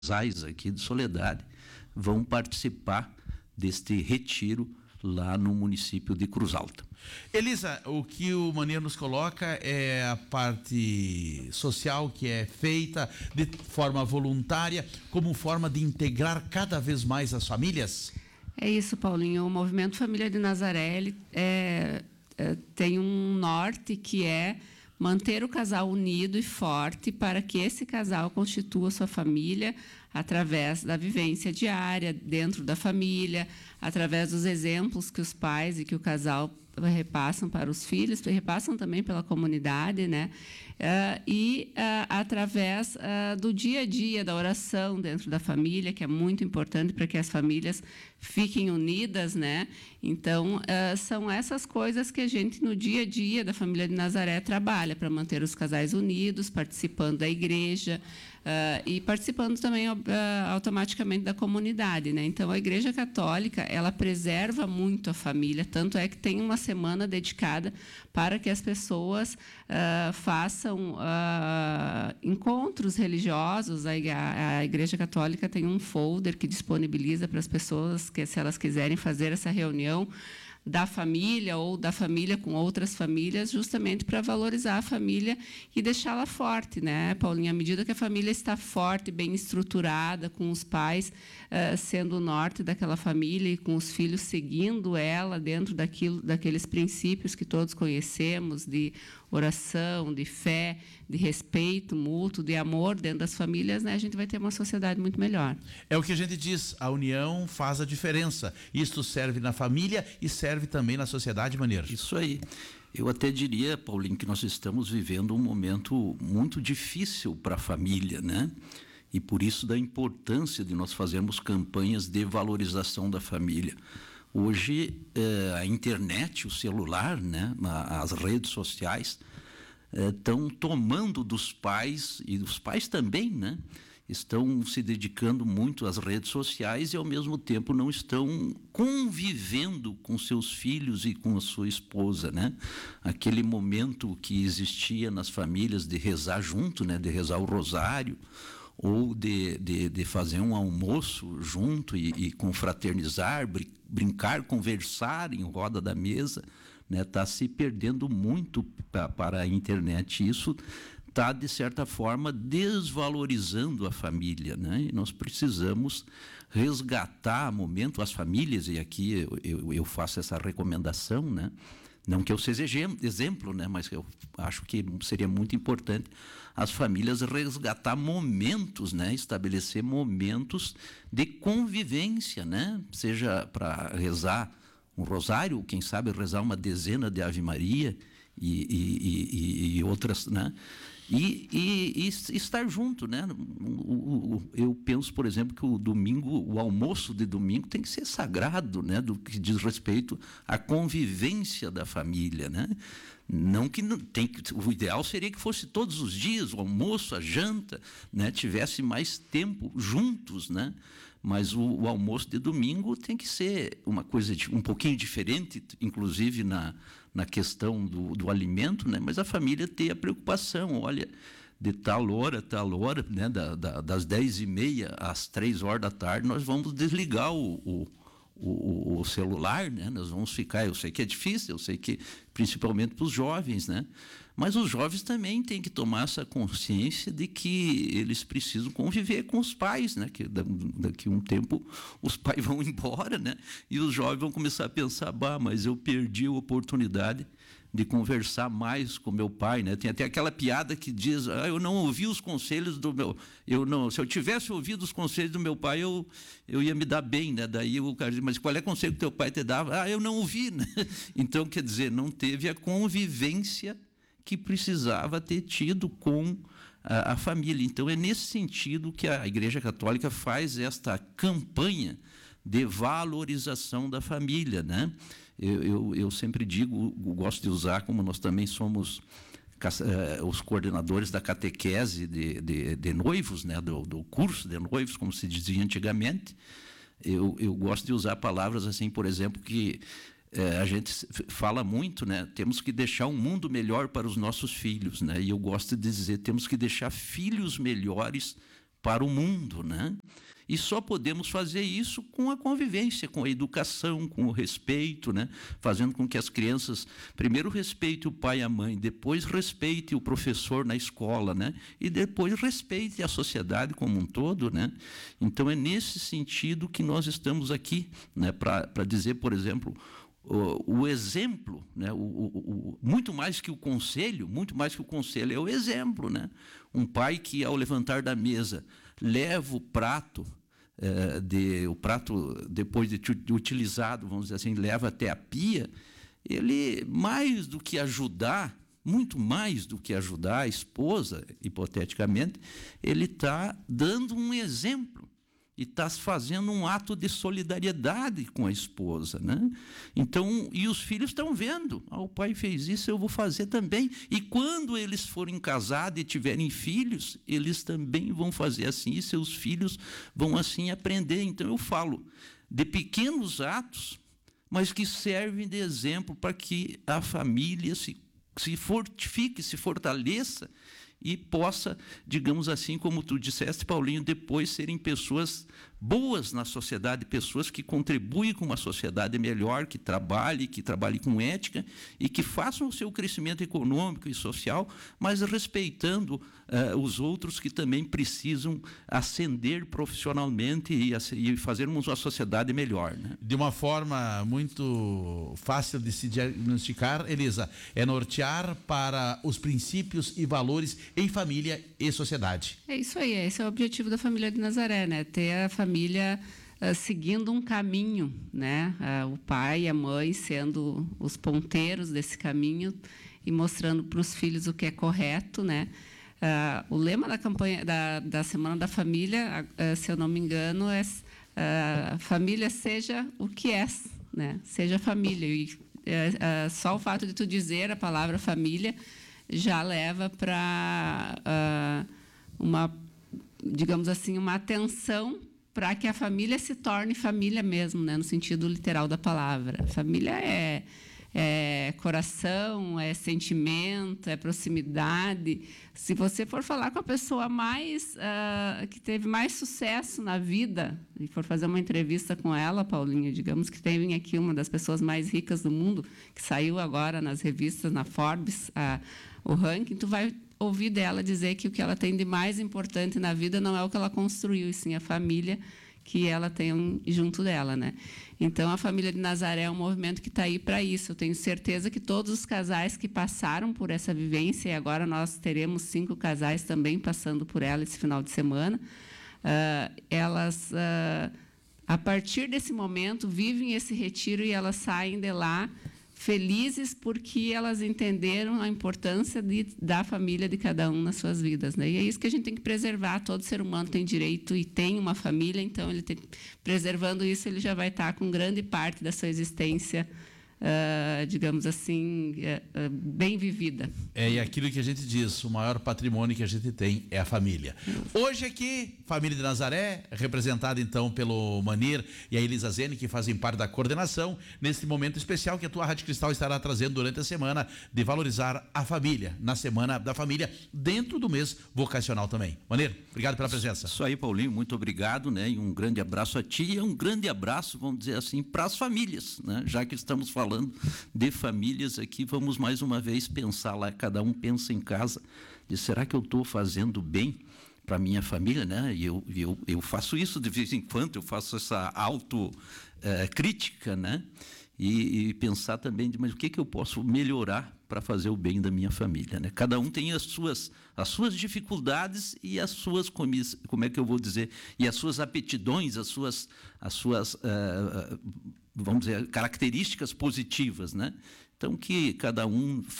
casais aqui de Soledade vão participar deste retiro lá no município de Cruz Alta. Elisa, o que o Mania nos coloca é a parte social que é feita de forma voluntária, como forma de integrar cada vez mais as famílias? É isso, Paulinho. O Movimento Família de Nazaré ele, tem um norte que é manter o casal unido e forte para que esse casal constitua sua família através da vivência diária dentro da família, através dos exemplos que os pais e que o casal repassam para os filhos, repassam também pela comunidade, né? Através do dia a dia, da oração dentro da família, que é muito importante para que as famílias fiquem unidas, né? Então, são essas coisas que a gente, no dia a dia da família de Nazaré, trabalha para manter os casais unidos, participando da igreja, e participando também automaticamente da comunidade, né? Então, a Igreja Católica, ela preserva muito a família, tanto é que tem uma semana dedicada para que as pessoas façam encontros religiosos. A Igreja Católica tem um folder que disponibiliza para as pessoas que, se elas quiserem fazer essa reunião da família ou da família com outras famílias, justamente para valorizar a família e deixá-la forte, né, Paulinha? À medida que a família está forte, bem estruturada, com os pais sendo o norte daquela família e com os filhos seguindo ela dentro daqueles princípios que todos conhecemos, de oração, de fé, de respeito mútuo, de amor dentro das famílias, né, a gente vai ter uma sociedade muito melhor. É o que a gente diz, a união faz a diferença. Isto serve na família e serve também na sociedade, Maneiro. Isso aí. Eu até diria, Paulinho, que nós estamos vivendo um momento muito difícil para a família, né? E por isso da importância de nós fazermos campanhas de valorização da família. Hoje, a internet, o celular, né, as redes sociais, estão tomando dos pais, e os pais também, né? Estão se dedicando muito às redes sociais e, ao mesmo tempo, não estão convivendo com seus filhos e com a sua esposa, né? Aquele momento que existia nas famílias de rezar junto, né? De rezar o rosário, ou de fazer um almoço junto e confraternizar, brincar, conversar em roda da mesa, né? Está se perdendo muito para a internet. Isso está, de certa forma, desvalorizando a família, né? E nós precisamos resgatar momento, as famílias, e aqui eu faço essa recomendação, né? Não que eu seja exemplo, né? Mas eu acho que seria muito importante as famílias resgatar momentos, né? Estabelecer momentos de convivência, né? Seja para rezar um rosário, quem sabe rezar uma dezena de Ave Maria e outras, né? E estar junto, né? Eu penso, por exemplo, que o almoço de domingo tem que ser sagrado, né? Do que diz respeito à convivência da família, né? Não que não tem que, o ideal seria que fosse todos os dias, o almoço, a janta, né? Tivesse mais tempo juntos, né? Mas o almoço de domingo tem que ser uma coisa um pouquinho diferente, inclusive na questão do alimento, né? Mas a família ter a preocupação, olha, de tal hora, né? Das 10h30 às 3h da tarde, nós vamos desligar o celular, né? Nós vamos ficar, eu sei que é difícil, eu sei que principalmente para os jovens, né? Mas os jovens também têm que tomar essa consciência de que eles precisam conviver com os pais, né? Que daqui a um tempo os pais vão embora, né? E os jovens vão começar a pensar, mas eu perdi a oportunidade de conversar mais com meu pai, né? Tem até aquela piada que diz, eu não ouvi os conselhos do meu... se eu tivesse ouvido os conselhos do meu pai, eu ia me dar bem, né? Daí o cara diz, mas qual é o conselho que teu pai te dava? Eu não ouvi, né? Então, quer dizer, não teve a convivência que precisava ter tido com a família. Então, é nesse sentido que a Igreja Católica faz esta campanha de valorização da família, né? Eu sempre digo, gosto de usar, como nós também somos os coordenadores da catequese de noivos, né? Do curso de noivos, como se dizia antigamente, eu gosto de usar palavras assim, por exemplo, que a gente fala muito, né? Temos que deixar um mundo melhor para os nossos filhos, né? E eu gosto de dizer, temos que deixar filhos melhores para o mundo, né? E só podemos fazer isso com a convivência, com a educação, com o respeito, né? Fazendo com que as crianças, primeiro respeitem o pai e a mãe, depois respeitem o professor na escola, né? E depois respeitem a sociedade como um todo, né? Então, é nesse sentido que nós estamos aqui, né? Para dizer, por exemplo, o exemplo, né? Muito mais que o conselho é o exemplo, né? Um pai que, ao levantar da mesa, leva o prato, depois de utilizado, vamos dizer assim, leva até a pia, ele, mais do que ajudar, muito mais do que ajudar a esposa, hipoteticamente, ele está dando um exemplo e está fazendo um ato de solidariedade com a esposa, né? Então, e os filhos estão vendo, o pai fez isso, eu vou fazer também. E quando eles forem casados e tiverem filhos, eles também vão fazer assim, e seus filhos vão assim aprender. Então, eu falo de pequenos atos, mas que servem de exemplo para que a família se fortifique, se fortaleça e possa, digamos assim, como tu disseste, Paulinho, depois serem pessoas boas na sociedade, pessoas que contribuem com uma sociedade melhor, que trabalhem com ética e que façam o seu crescimento econômico e social, mas respeitando os outros que também precisam ascender profissionalmente e fazermos uma sociedade melhor, né? De uma forma muito fácil de se diagnosticar, Elisa, é nortear para os princípios e valores em família e sociedade. É isso aí, esse é o objetivo da família de Nazaré, né? Ter a família seguindo um caminho, né? O pai e a mãe sendo os ponteiros desse caminho e mostrando para os filhos o que é correto, né? O lema da campanha da Semana da Família, se eu não me engano, é família seja o que é, né? Seja família. E só o fato de tu dizer a palavra família já leva para digamos assim, uma atenção para que a família se torne família mesmo, né? No sentido literal da palavra. Família é coração, é sentimento, é proximidade. Se você for falar com a pessoa que teve mais sucesso na vida, e for fazer uma entrevista com ela, Paulinha, digamos que tem aqui uma das pessoas mais ricas do mundo, que saiu agora nas revistas, na Forbes, o ranking, tu vai ouvir dela dizer que o que ela tem de mais importante na vida não é o que ela construiu, e sim a família que ela tem junto dela, né? Então, a família de Nazaré é um movimento que está aí para isso. Eu tenho certeza que todos os casais que passaram por essa vivência, e agora nós teremos 5 casais também passando por ela esse final de semana, elas, a partir desse momento, vivem esse retiro e elas saem de lá felizes porque elas entenderam a importância da família de cada um nas suas vidas, né? E é isso que a gente tem que preservar. Todo ser humano tem direito e tem uma família, então preservando isso, ele já vai estar com grande parte da sua existência, digamos assim, bem vivida. E aquilo que a gente diz, o maior patrimônio que a gente tem é a família. Hoje aqui, família de Nazaré, representada então pelo Manir e a Elisa Zene, que fazem parte da coordenação, nesse momento especial que a tua Rádio Cristal estará trazendo durante a semana de valorizar a família, na Semana da Família, dentro do mês vocacional também. Manir, obrigado pela presença. Isso aí, Paulinho, muito obrigado, né? E um grande abraço a ti e um grande abraço, vamos dizer assim, para as famílias, né? Já que estamos falando de famílias aqui, vamos mais uma vez pensar lá, cada um pensa em casa, de será que eu estou fazendo bem para minha família, né? E eu faço isso de vez em quando, eu faço essa autocrítica, né? E pensar também, mas o que eu posso melhorar para fazer o bem da minha família, né? Cada um tem as suas dificuldades e as suas, como é que eu vou dizer, e as suas aptidões, as suas vamos dizer, características positivas, né? Então, que cada um